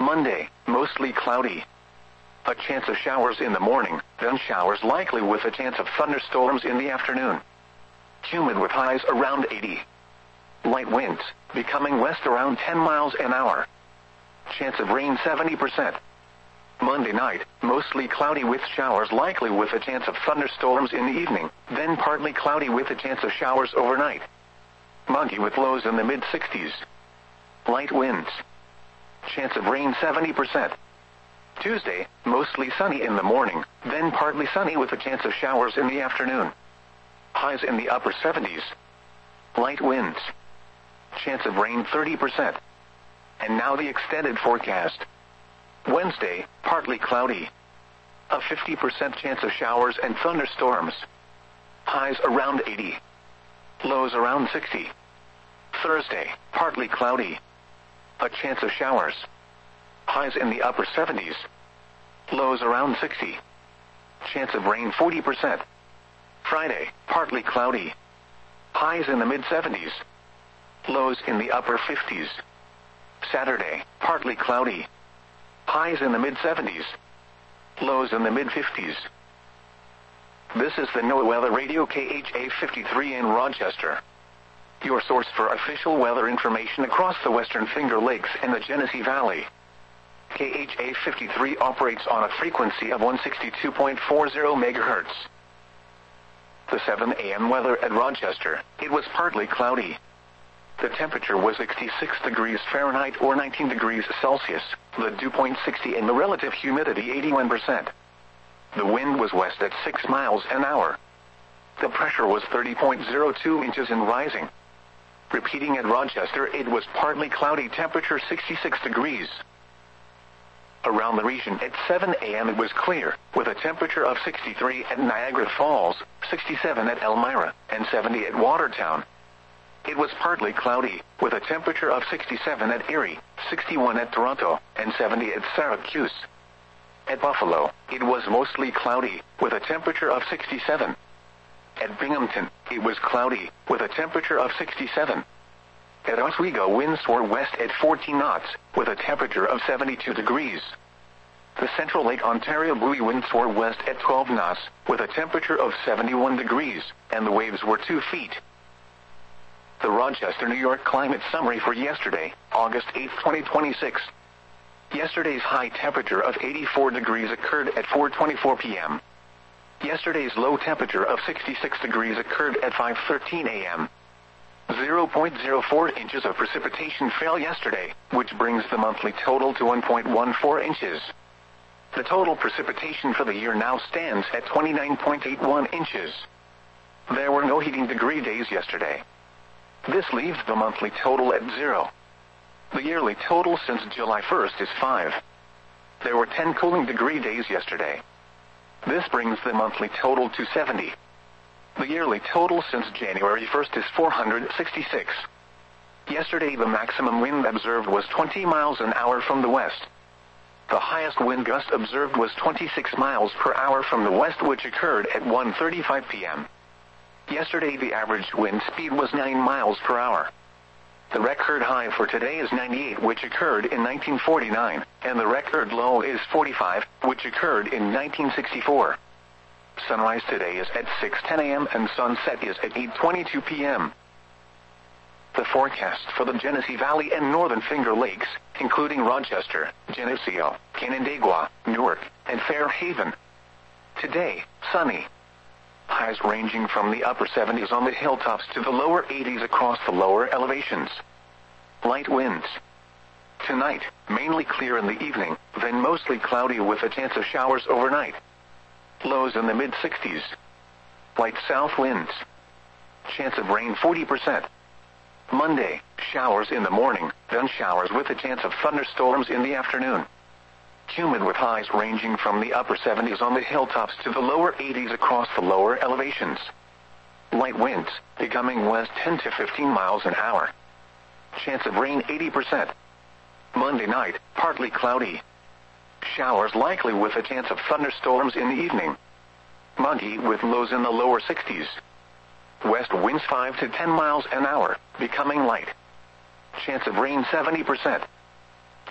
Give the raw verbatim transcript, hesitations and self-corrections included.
Monday, mostly cloudy. A chance of showers in the morning, then showers likely with a chance of thunderstorms in the afternoon. Humid with highs around eighty. Light winds, becoming west around ten miles an hour. Chance of rain seventy percent. Monday night, mostly cloudy with showers likely with a chance of thunderstorms in the evening, then partly cloudy with a chance of showers overnight. Muggy with lows in the mid sixties. Light winds. Chance of rain seventy percent. Tuesday, mostly sunny in the morning, then partly sunny with a chance of showers in the afternoon. Highs in the upper seventies. Light winds. Chance of rain thirty percent. And now the extended forecast. Wednesday, partly cloudy. A fifty percent chance of showers and thunderstorms. Highs around eighty. Lows around sixty. Thursday, partly cloudy. A chance of showers. Highs in the upper seventies. Lows around sixty. Chance of rain forty percent. Friday, partly cloudy. Highs in the mid seventies. Lows in the upper fifties. Saturday, partly cloudy. Highs in the mid seventies. Lows in the mid fifties. This is the NOAA Weather Radio K H A fifty-three in Rochester. Your source for official weather information across the Western Finger Lakes and the Genesee Valley. K H A fifty-three operates on a frequency of one sixty-two point four zero megahertz. The seven a m weather at Rochester, it was partly cloudy. The temperature was sixty-six degrees Fahrenheit or nineteen degrees Celsius, the dew point sixty and the relative humidity eighty-one percent. The wind was west at six miles an hour. The pressure was thirty point zero two inches and rising. Repeating at Rochester, it was partly cloudy, temperature sixty-six degrees. Around the region at seven a m it was clear, with a temperature of sixty-three at Niagara Falls, sixty-seven at Elmira, and seventy at Watertown. It was partly cloudy, with a temperature of sixty-seven at Erie, sixty-one at Toronto, and seventy at Syracuse. At Buffalo, it was mostly cloudy, with a temperature of sixty-seven. At Binghamton, it was cloudy, with a temperature of sixty-seven. At Oswego, winds were west at fourteen knots, with a temperature of seventy-two degrees. The Central Lake Ontario buoy winds were west at twelve knots, with a temperature of seventy-one degrees, and the waves were two feet. The Rochester, New York climate summary for yesterday, August eighth, twenty twenty-six. Yesterday's high temperature of eighty-four degrees occurred at four twenty-four p m Yesterday's low temperature of sixty-six degrees occurred at five thirteen a m zero point zero four inches of precipitation fell yesterday, which brings the monthly total to one point one four inches. The total precipitation for the year now stands at twenty-nine point eight one inches. There were no heating degree days yesterday. This leaves the monthly total at zero. The yearly total since July first is five. There were ten cooling degree days yesterday. This brings the monthly total to seventy. The yearly total since January first is four hundred sixty-six. Yesterday the maximum wind observed was twenty miles an hour from the west. The highest wind gust observed was twenty-six miles per hour from the west, which occurred at one thirty-five p m Yesterday the average wind speed was nine miles per hour. The record high for today is ninety-eight, which occurred in nineteen forty-nine, and the record low is forty-five, which occurred in nineteen sixty-four. Sunrise today is at six ten a m and sunset is at eight twenty-two p m The forecast for the Genesee Valley and Northern Finger Lakes, including Rochester, Geneseo, Canandaigua, Newark, and Fairhaven. Today, sunny. Highs ranging from the upper seventies on the hilltops to the lower eighties across the lower elevations. Light winds. Tonight, mainly clear in the evening, then mostly cloudy with a chance of showers overnight. Lows in the mid sixties. Light south winds. Chance of rain forty percent. Monday, showers in the morning, then showers with a chance of thunderstorms in the afternoon. Humid with highs ranging from the upper seventies on the hilltops to the lower eighties across the lower elevations. Light winds, becoming west ten to fifteen miles an hour. Chance of rain eighty percent. Monday night, partly cloudy. Showers likely with a chance of thunderstorms in the evening. Muggy with lows in the lower sixties. West winds five to ten miles an hour, becoming light. Chance of rain seventy percent.